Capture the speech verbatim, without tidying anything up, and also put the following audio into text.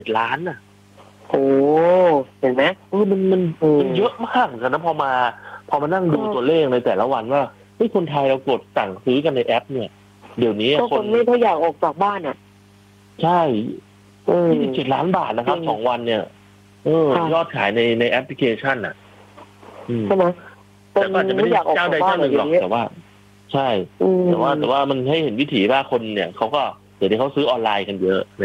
ล้านน่ะโอ้เห็นไหมเออมันมันอืมมันเยอะมากเหมือนกันนะพอมา พอมานั่งดูก็ตัวเลขในแต่ละวันว่าเฮ้ยคนไทยเรากดสั่งซื้อกันในแอปเนี่ย เดี๋ยวนี้ก็คคน นไม่ค่อยอยากออกจากบ้านอ่ะใช่อืมยี่สิบเจ็ดล้านบาทนะครับจริงสองวันเนี่ย เออค่ะยอดขายในในแอปพลิเคชันน่ะ อืมใช่ไหมแต่ก็อาจจะไม่ไม่ได้อยากออกเจ้าจากใดบ้านเจ้าหนึ่งหรอกอย่างเงี้ยแต่ว่า ใช่อืมแต่ว่าแต่ว่ามันให้เห็นวิถีว่าคนเนี่ยเขาก็เดี๋ยวนี้เขาซื้อออนไลน์กันเยอะ